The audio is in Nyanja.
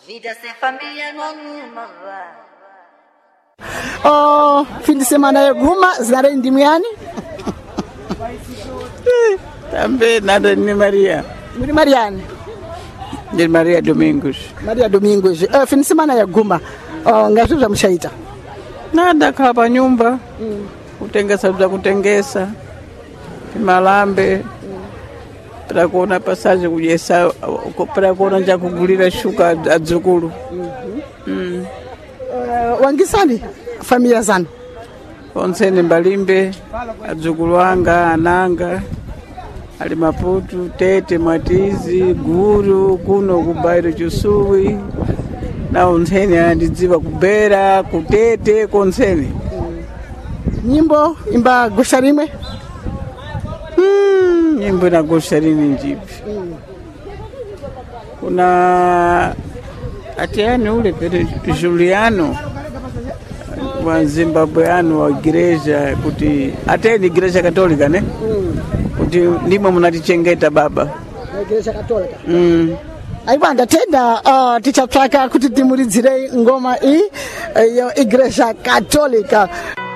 Vida sem família não vai. Oh, fim de semana yaguma zinare ndimu yani? Também nada de Maria. Muri Mariane? De Maria Domingos. Maria Domingos. Fim de semana yaguma. Ngazvizva mushaita? Nada, kaa pa nyumba. Kutengesa vya kutengesa. Malambe. Para kuona pasaje kujesa, para kuona nja kugulira shuka adzukulu. Wangisani familia zanu? Onsene Mbalimbe, adzukulu anga, ananga, ali Maputu, Tete, Matizi, Guru, kuno kubairo Chusuwi, na onsene andidziwa kubera, kutete, konsene. Nyimbo imba gusha rimwe? Nyimbo na gusha rini njipi. Kuna atiani ule pere Juliano wa Zimbabweano wa igreja kuti ateni igreja katolika ne kuti ndimo munatichengeta baba Igreja Katolika. Aiwa ndatenda tichatsvaka kuti timulidzire ngoma iyi yo Igreja Katolika.